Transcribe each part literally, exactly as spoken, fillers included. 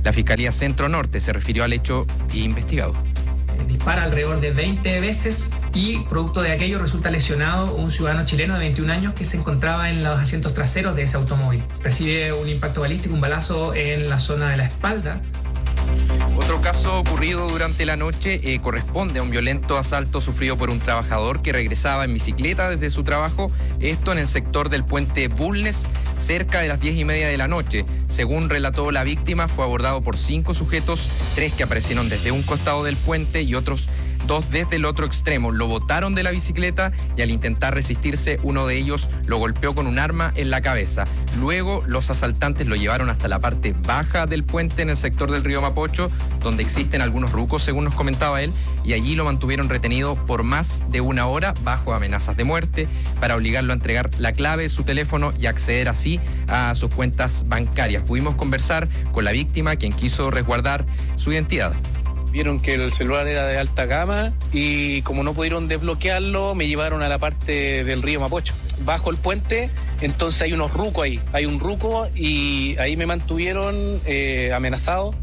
La Fiscalía Centro Norte se refirió al hecho investigado. Dispara alrededor de veinte veces y producto de aquello resulta lesionado un ciudadano chileno de veintiún años que se encontraba en los asientos traseros de ese automóvil. Recibe un impacto balístico, un balazo en la zona de la espalda. Otro caso ocurrido durante la noche eh, corresponde a un violento asalto sufrido por un trabajador que regresaba en bicicleta desde su trabajo, esto en el sector del puente Bulnes, cerca de las diez y media de la noche. Según relató la víctima, fue abordado por cinco sujetos, tres que aparecieron desde un costado del puente y otros dos desde el otro extremo. Lo botaron de la bicicleta y al intentar resistirse, uno de ellos lo golpeó con un arma en la cabeza. Luego, los asaltantes lo llevaron hasta la parte baja del puente en el sector del río Mapocho, donde existen algunos rucos, según nos comentaba él, y allí lo mantuvieron retenido por más de una hora bajo amenazas de muerte para obligarlo a entregar la clave de su teléfono y acceder así a sus cuentas bancarias. Pudimos conversar con la víctima, quien quiso resguardar su identidad. Vieron que el celular era de alta gama y como no pudieron desbloquearlo, me llevaron a la parte del río Mapocho, bajo el puente. Entonces hay unos rucos ahí, hay un ruco y ahí me mantuvieron eh, amenazado.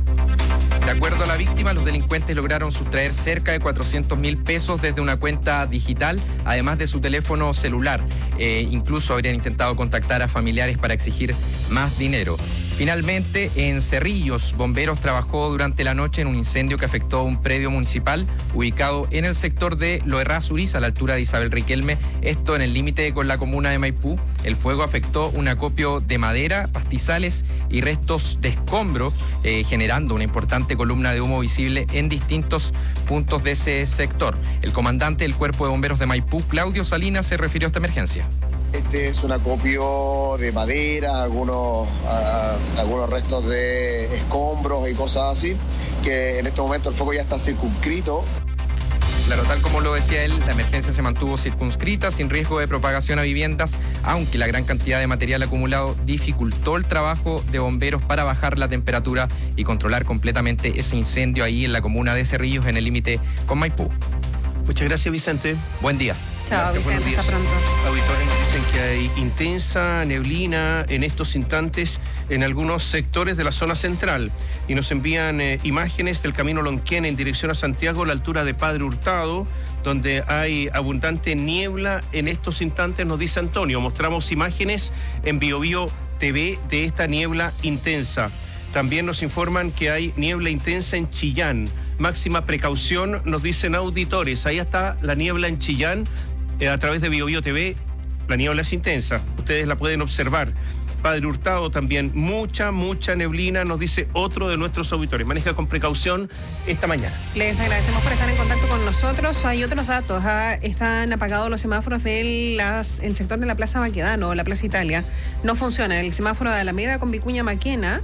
De acuerdo a la víctima, los delincuentes lograron sustraer cerca de cuatrocientos mil pesos desde una cuenta digital, además de su teléfono celular. Eh, incluso habrían intentado contactar a familiares para exigir más dinero. Finalmente, en Cerrillos, bomberos trabajó durante la noche en un incendio que afectó un predio municipal ubicado en el sector de Loerrá-Suriza, a la altura de Isabel Riquelme, esto en el límite con la comuna de Maipú. El fuego afectó un acopio de madera, pastizales y restos de escombro, eh, generando una importante columna de humo visible en distintos puntos de ese sector. El comandante del Cuerpo de Bomberos de Maipú, Claudio Salinas, se refirió a esta emergencia. Este es un acopio de madera, algunos, a, algunos restos de escombros y cosas así, que en este momento el fuego ya está circunscrito. Claro, tal como lo decía él, la emergencia se mantuvo circunscrita, sin riesgo de propagación a viviendas, aunque la gran cantidad de material acumulado dificultó el trabajo de bomberos para bajar la temperatura y controlar completamente ese incendio ahí en la comuna de Cerrillos, en el límite con Maipú. Muchas gracias, Vicente. Buen día. Chao, Vicente, hasta pronto. Auditores nos dicen que hay intensa neblina en estos instantes en algunos sectores de la zona central y nos envían eh, imágenes del camino Lonquén en dirección a Santiago a la altura de Padre Hurtado, donde hay abundante niebla en estos instantes, nos dice Antonio. Mostramos imágenes en BioBio T V de esta niebla intensa. También nos informan que hay niebla intensa en Chillán. Máxima precaución, nos dicen auditores. Ahí está la niebla en Chillán. Eh, a través de BioBio T V, la niebla es intensa. Ustedes la pueden observar. Padre Hurtado también, mucha, mucha neblina, nos dice otro de nuestros auditores. Maneja con precaución esta mañana. Les agradecemos por estar en contacto con nosotros. Hay otros datos. ¿ah? Están apagados los semáforos del sector de la Plaza Baquedano, la Plaza Italia. No funciona el semáforo de Alameda con Vicuña Maquena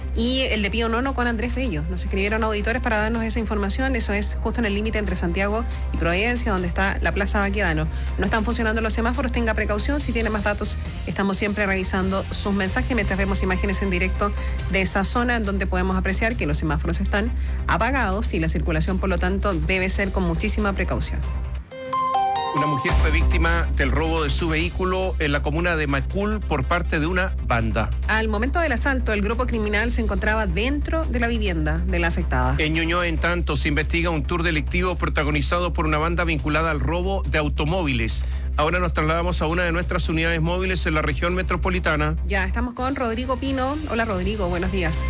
y el de Pío Nono con Andrés Bello. Nos escribieron auditores para darnos esa información. Eso es justo en el límite entre Santiago y Providencia, donde está la Plaza Baquedano. No están funcionando los semáforos, tenga precaución. Si tiene más datos, estamos siempre revisando sus mensajes mientras vemos imágenes en directo de esa zona, donde podemos apreciar que los semáforos están apagados y la circulación, por lo tanto, debe ser con muchísima precaución. Una mujer fue víctima del robo de su vehículo en la comuna de Macul por parte de una banda. Al momento del asalto, el grupo criminal se encontraba dentro de la vivienda de la afectada. En Ñuñoa, en tanto, se investiga un tour delictivo protagonizado por una banda vinculada al robo de automóviles. Ahora nos trasladamos a una de nuestras unidades móviles en la región metropolitana. Ya estamos con Rodrigo Pino. Hola, Rodrigo, buenos días.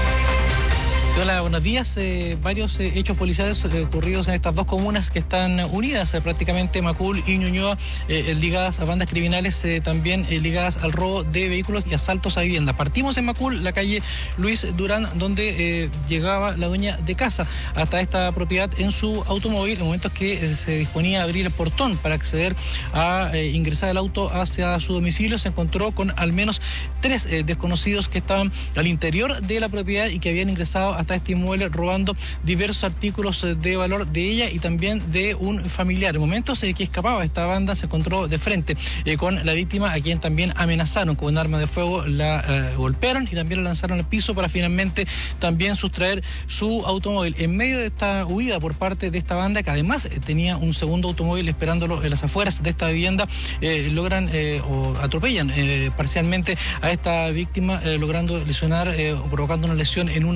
Hola, buenos días. Eh, varios eh, hechos policiales eh, ocurridos en estas dos comunas que están unidas, eh, prácticamente Macul y Ñuñoa, eh, ligadas a bandas criminales, eh, también eh, ligadas al robo de vehículos y asaltos a viviendas. Partimos en Macul, la calle Luis Durán, donde eh, llegaba la dueña de casa hasta esta propiedad en su automóvil, en momentos que eh, se disponía a abrir el portón para acceder a eh, ingresar el auto hacia su domicilio. Se encontró con al menos tres eh, desconocidos que estaban al interior de la propiedad y que habían ingresado hasta este inmueble robando diversos artículos de valor de ella y también de un familiar. En momentos eh, que escapaba esta banda, se encontró de frente eh, con la víctima, a quien también amenazaron con un arma de fuego, la eh, golpearon y también la lanzaron al piso para finalmente también sustraer su automóvil. En medio de esta huida por parte de esta banda, que además eh, tenía un segundo automóvil esperándolo en las afueras de esta vivienda, eh, logran eh, o atropellan eh, parcialmente a esta víctima, eh, logrando lesionar eh, o provocando una lesión en una